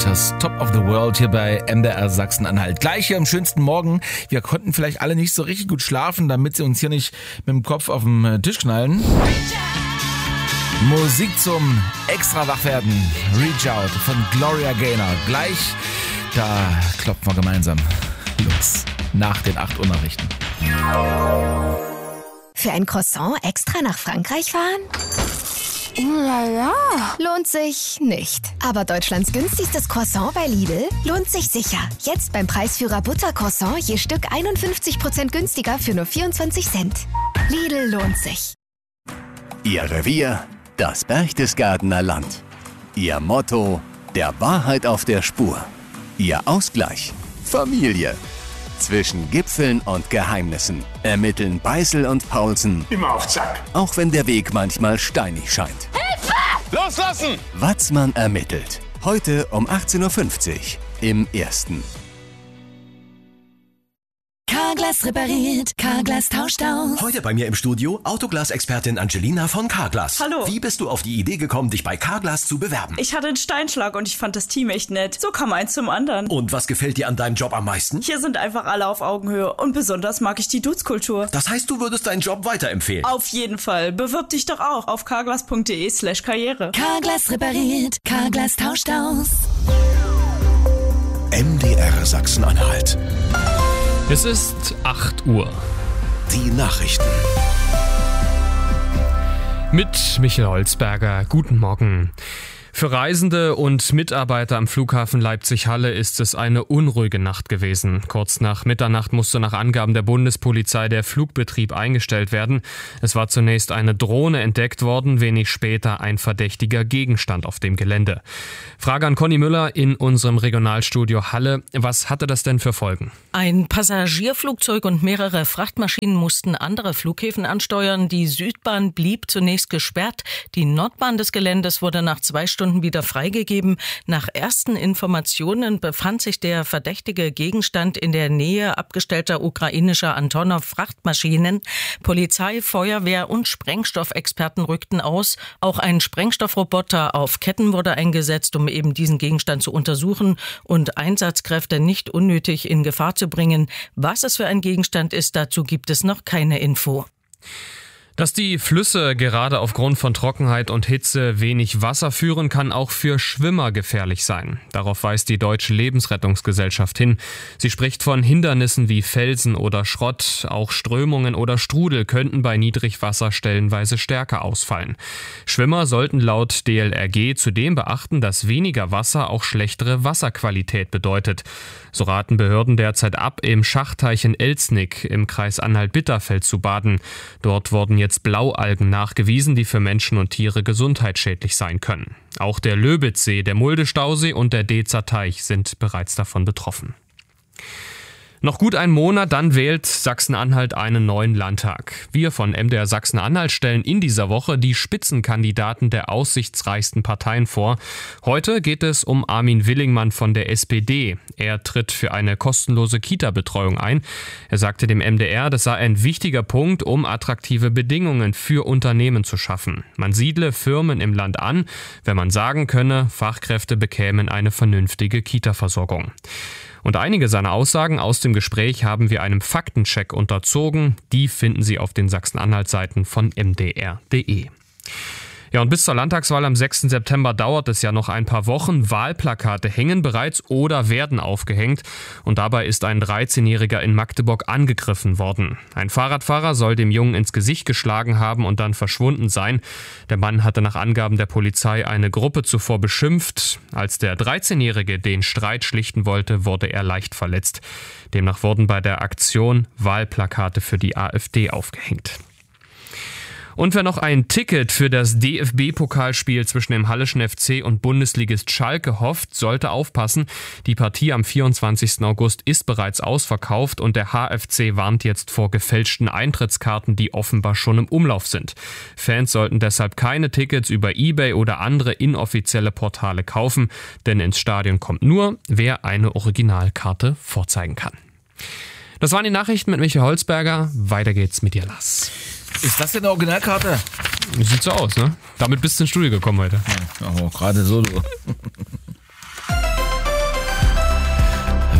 Waters, Top of the World hier bei MDR Sachsen-Anhalt. Gleich hier am schönsten Morgen. Wir konnten vielleicht alle nicht so richtig gut schlafen, damit sie uns hier nicht mit dem Kopf auf den Tisch knallen. Musik zum extra Wachwerden. Reach Out von Gloria Gaynor. Gleich, da klopfen wir gemeinsam los. Nach den 8 Uhr Nachrichten. Für ein Croissant extra nach Frankreich fahren? Lala. Lohnt sich nicht. Aber Deutschlands günstigstes Croissant bei Lidl lohnt sich sicher. Jetzt beim Preisführer Buttercroissant je Stück 51% günstiger für nur 24 Cent. Lidl lohnt sich. Ihr Revier, das Berchtesgadener Land. Ihr Motto, der Wahrheit auf der Spur. Ihr Ausgleich, Familie. Zwischen Gipfeln und Geheimnissen ermitteln Beißel und Paulsen. Immer auf Zack. Auch wenn der Weg manchmal steinig scheint. Hilfe! Loslassen! Watzmann ermittelt. Heute um 18.50 Uhr im Ersten. Carglass repariert, Carglass tauscht aus. Heute bei mir im Studio Autoglas-Expertin Angelina von Carglass. Hallo. Wie bist du auf die Idee gekommen, dich bei Carglass zu bewerben? Ich hatte einen Steinschlag und ich fand das Team echt nett. So kam eins zum anderen. Und was gefällt dir an deinem Job am meisten? Hier sind einfach alle auf Augenhöhe und besonders mag ich die Dudes-Kultur. Das heißt, du würdest deinen Job weiterempfehlen? Auf jeden Fall. Bewirb dich doch auch auf carglass.de/karriere. Carglass repariert, Carglass tauscht aus. MDR Sachsen-Anhalt. Es ist 8 Uhr. Die Nachrichten. Mit Michael Holzberger. Guten Morgen. Für Reisende und Mitarbeiter am Flughafen Leipzig-Halle ist es eine unruhige Nacht gewesen. Kurz nach Mitternacht musste nach Angaben der Bundespolizei der Flugbetrieb eingestellt werden. Es war zunächst eine Drohne entdeckt worden, wenig später ein verdächtiger Gegenstand auf dem Gelände. Frage an Conny Müller in unserem Regionalstudio Halle. Was hatte das denn für Folgen? Ein Passagierflugzeug und mehrere Frachtmaschinen mussten andere Flughäfen ansteuern. Die Südbahn blieb zunächst gesperrt. Die Nordbahn des Geländes wurde nach 2 Stunden wieder freigegeben. Nach ersten Informationen befand sich der verdächtige Gegenstand in der Nähe abgestellter ukrainischer Antonov-Frachtmaschinen. Polizei, Feuerwehr und Sprengstoffexperten rückten aus. Auch ein Sprengstoffroboter auf Ketten wurde eingesetzt, um eben diesen Gegenstand zu untersuchen und Einsatzkräfte nicht unnötig in Gefahr zu bringen. Was es für ein Gegenstand ist, dazu gibt es noch keine Info. Dass die Flüsse gerade aufgrund von Trockenheit und Hitze wenig Wasser führen, kann auch für Schwimmer gefährlich sein. Darauf weist die Deutsche Lebensrettungsgesellschaft hin. Sie spricht von Hindernissen wie Felsen oder Schrott. Auch Strömungen oder Strudel könnten bei Niedrigwasser stellenweise stärker ausfallen. Schwimmer sollten laut DLRG zudem beachten, dass weniger Wasser auch schlechtere Wasserqualität bedeutet. So raten Behörden derzeit ab, im Schachteich in Elsnig im Kreis Anhalt-Bitterfeld zu baden. Dort wurden jetzt Blaualgen nachgewiesen, die für Menschen und Tiere gesundheitsschädlich sein können. Auch der Löbitzsee, der Mulde-Stausee und der Dezer Teich sind bereits davon betroffen. Noch gut einen Monat, dann wählt Sachsen-Anhalt einen neuen Landtag. Wir von MDR Sachsen-Anhalt stellen in dieser Woche die Spitzenkandidaten der aussichtsreichsten Parteien vor. Heute geht es um Armin Willingmann von der SPD. Er tritt für eine kostenlose Kita-Betreuung ein. Er sagte dem MDR, das sei ein wichtiger Punkt, um attraktive Bedingungen für Unternehmen zu schaffen. Man siedle Firmen im Land an, wenn man sagen könne, Fachkräfte bekämen eine vernünftige Kita-Versorgung. Und einige seiner Aussagen aus dem Gespräch haben wir einem Faktencheck unterzogen. Die finden Sie auf den Sachsen-Anhalt-Seiten von mdr.de. Ja, und bis zur Landtagswahl am 6. September dauert es ja noch ein paar Wochen. Wahlplakate hängen bereits oder werden aufgehängt. Und dabei ist ein 13-Jähriger in Magdeburg angegriffen worden. Ein Fahrradfahrer soll dem Jungen ins Gesicht geschlagen haben und dann verschwunden sein. Der Mann hatte nach Angaben der Polizei eine Gruppe zuvor beschimpft. Als der 13-Jährige den Streit schlichten wollte, wurde er leicht verletzt. Demnach wurden bei der Aktion Wahlplakate für die AfD aufgehängt. Und wer noch ein Ticket für das DFB-Pokalspiel zwischen dem Halleschen FC und Bundesligist Schalke hofft, sollte aufpassen. Die Partie am 24. August ist bereits ausverkauft und der HFC warnt jetzt vor gefälschten Eintrittskarten, die offenbar schon im Umlauf sind. Fans sollten deshalb keine Tickets über eBay oder andere inoffizielle Portale kaufen, denn ins Stadion kommt nur, wer eine Originalkarte vorzeigen kann. Das waren die Nachrichten mit Michael Holzberger. Weiter geht's mit dir, Lars. Ist das denn eine Originalkarte? Sieht so aus, ne? Damit bist du ins Studio gekommen heute. Ja, oh, gerade so, du.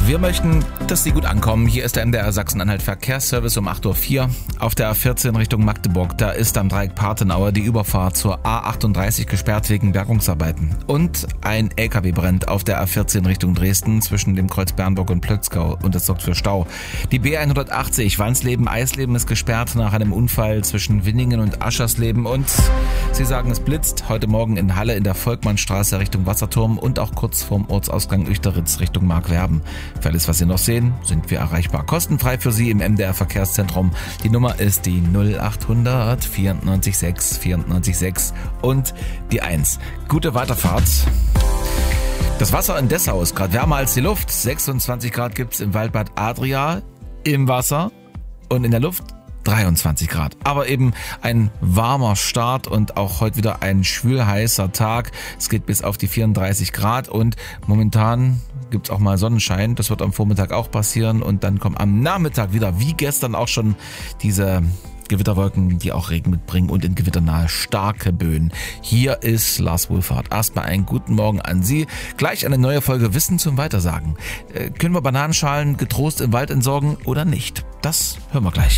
Wir möchten, dass Sie gut ankommen. Hier ist der MDR Sachsen-Anhalt Verkehrsservice um 8.04 Uhr. Auf der A14 Richtung Magdeburg, da ist am Dreieck Partenauer die Überfahrt zur A38 gesperrt wegen Bergungsarbeiten. Und ein LKW brennt auf der A14 Richtung Dresden zwischen dem Kreuz Bernburg und Plötzgau und das sorgt für Stau. Die B180 Wansleben-Eisleben ist gesperrt nach einem Unfall zwischen Winningen und Aschersleben. Und Sie sagen, es blitzt heute Morgen in Halle in der Volkmannstraße Richtung Wasserturm und auch kurz vorm Ortsausgang Uechteritz Richtung Markwerben. Für alles, was Sie noch sehen, sind wir erreichbar. Kostenfrei für Sie im MDR Verkehrszentrum. Die Nummer ist die 0800 94 6 94 6 und die 1. Gute Weiterfahrt. Das Wasser in Dessau ist gerade wärmer als die Luft. 26 Grad gibt's im Waldbad Adria im Wasser und in der Luft 23 Grad. Aber eben ein warmer Start und auch heute wieder ein schwülheißer Tag. Es geht bis auf die 34 Grad und momentan gibt's auch mal Sonnenschein. Das wird am Vormittag auch passieren und dann kommen am Nachmittag wieder, wie gestern auch schon, diese Gewitterwolken, die auch Regen mitbringen und in gewitternahe starke Böen. Hier ist Lars Wohlfahrt. Erstmal einen guten Morgen an Sie. Gleich eine neue Folge Wissen zum Weitersagen. Können wir Bananenschalen getrost im Wald entsorgen oder nicht? Das hören wir gleich.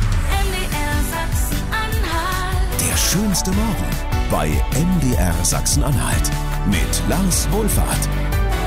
Der schönste Morgen bei MDR Sachsen-Anhalt mit Lars Wohlfahrt.